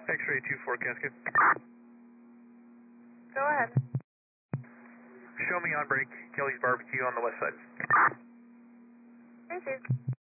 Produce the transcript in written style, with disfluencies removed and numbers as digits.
X-ray 24 Cascade. Go ahead. Show me on break, Kelly's Barbecue on the west side. Thank you.